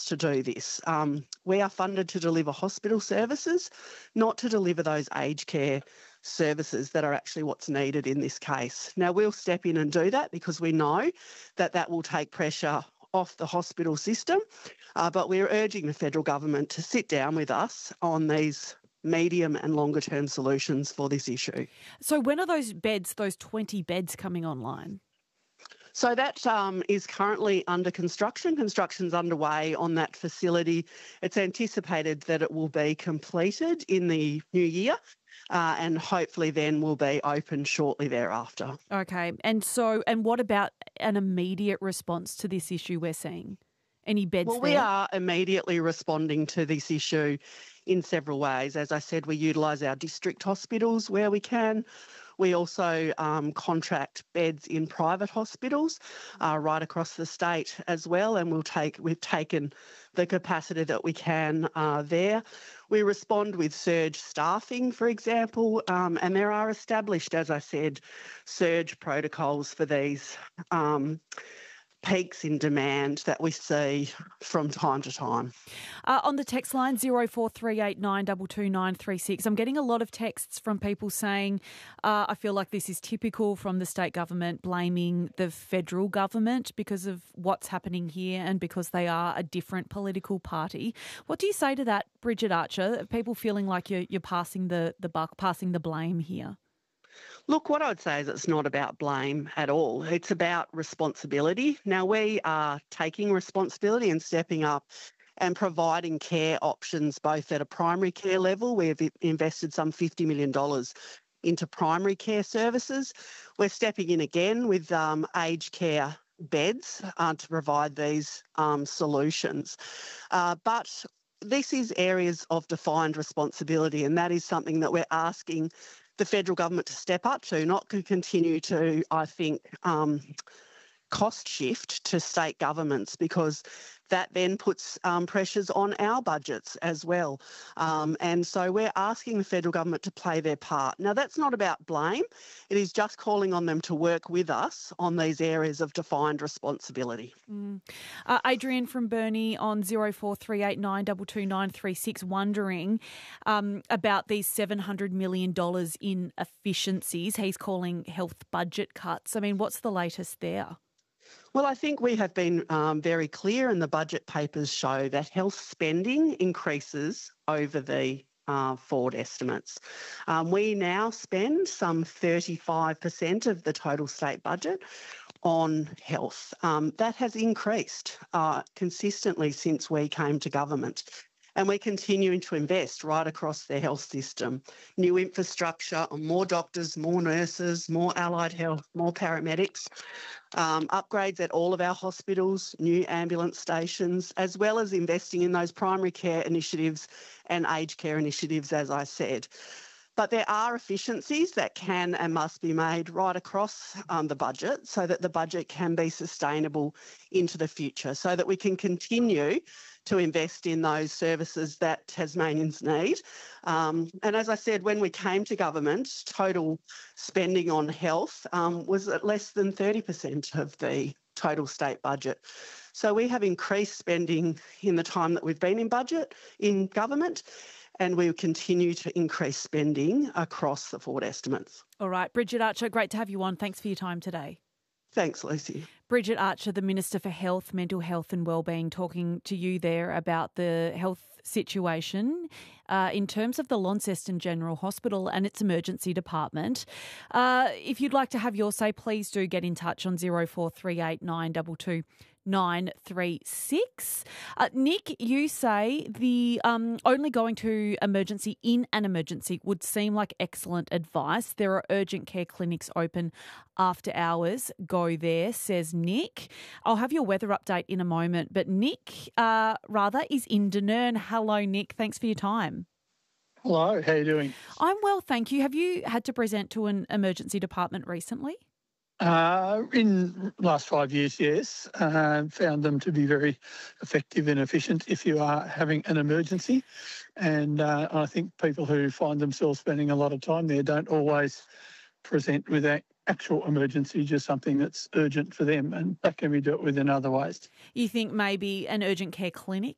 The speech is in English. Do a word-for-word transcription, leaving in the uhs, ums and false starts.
to do this. Um, we are funded to deliver hospital services, not to deliver those aged care services that are actually what's needed in this case. Now, we'll step in and do that because we know that that will take pressure off the hospital system, uh, but we're urging the federal government to sit down with us on these medium and longer term solutions for this issue. So when are those beds, those twenty beds coming online? So that um, is currently under construction. Construction's underway on that facility. It's anticipated that it will be completed in the new year uh, and hopefully then will be open shortly thereafter. Okay. And so, and what about an immediate response to this issue we're seeing? Any beds Well, there? we are immediately responding to this issue in several ways. As I said, we utilise our district hospitals where we can. We also um, contract beds in private hospitals uh, right across the state as well, and we'll take, we've taken the capacity that we can uh, there. We respond with surge staffing, for example, um, and there are established, as I said, surge protocols for these um peaks in demand that we see from time to time. Uh, on the text line, zero four three eight nine two two nine three six, I'm getting a lot of texts from people saying, uh, I feel like this is typical from the state government blaming the federal government because of what's happening here and because they are a different political party. What do you say to that, Bridget Archer? People feeling like you're, you're passing the, the buck, passing the blame here? Look, what I would say is it's not about blame at all. It's about responsibility. Now, we are taking responsibility and stepping up and providing care options both at a primary care level. We've invested some fifty million dollars into primary care services. We're stepping in again with um, aged care beds uh, to provide these um, solutions. Uh, but this is areas of defined responsibility, and that is something that we're asking the federal government to step up to, not to continue to, I think, um, cost shift to state governments, because that then puts um, pressures on our budgets as well. Um, and so we're asking the federal government to play their part. Now, that's not about blame. It is just calling on them to work with us on these areas of defined responsibility. Mm. Uh, Adrian from Burnie on zero four three eight nine two two nine three six wondering um, about these seven hundred million dollars in efficiencies he's calling health budget cuts. I mean, what's the latest there? Well, I think we have been um, very clear, and the budget papers show that health spending increases over the uh, forward estimates. Um, we now spend some thirty-five percent of the total state budget on health. Um, that has increased uh, consistently since we came to government. And we're continuing to invest right across the health system. New infrastructure, more doctors, more nurses, more allied health, more paramedics, um, upgrades at all of our hospitals, new ambulance stations, as well as investing in those primary care initiatives and aged care initiatives, as I said. But there are efficiencies that can and must be made right across um, the budget so that the budget can be sustainable into the future, so that we can continue to invest in those services that Tasmanians need. Um, and as I said, when we came to government, total spending on health um, was at less than thirty percent of the total state budget. So we have increased spending in the time that we've been in budget, in government, and we will continue to increase spending across the forward estimates. All right. Bridget Archer, great to have you on. Thanks for your time today. Thanks, Lucy. Bridget Archer, the Minister for Health, Mental Health and Wellbeing, talking to you there about the health situation uh, in terms of the Launceston General Hospital and its emergency department. Uh, if you'd like to have your say, please do get in touch on zero four three eight nine two two nine three six. Uh, Nick, you say the um, only going to emergency in an emergency would seem like excellent advice. There are urgent care clinics open after hours. Go there, says Nick. I'll have your weather update in a moment, but Nick, uh, rather, is in Denern. Hello, Nick. Thanks for your time. Hello, how are you doing? I'm well, thank you. Have you had to present to an emergency department recently? Uh, in the last five years, yes. Uh, found them to be very effective and efficient if you are having an emergency. And uh, I think people who find themselves spending a lot of time there don't always present with an actual emergency, just something that's urgent for them, and that can be dealt with in other ways. You think maybe an urgent care clinic